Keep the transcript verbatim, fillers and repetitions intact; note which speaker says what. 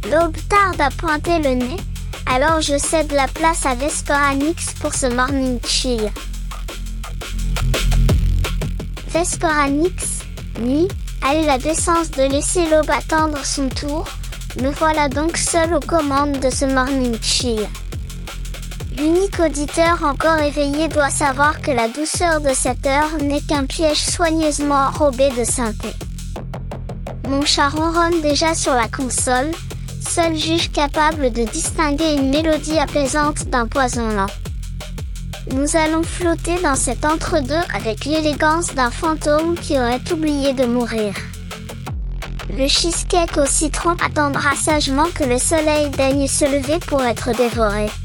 Speaker 1: L'aube tarde à pointer le nez, alors je cède la place à Vesperanix pour ce morning chill. Vesperanix, lui, a eu la décence de laisser l'aube attendre son tour, me voilà donc seul aux commandes de ce morning chill. L'unique auditeur encore éveillé doit savoir que la douceur de cette heure n'est qu'un piège soigneusement enrobé de synthé. Mon chat ronronne déjà sur la console, seul juge capable de distinguer une mélodie apaisante d'un poison lent. Nous allons flotter dans cet entre-deux avec l'élégance d'un fantôme qui aurait oublié de mourir. Le cheesecake au citron attendra sagement que le soleil daigne se lever pour être dévoré.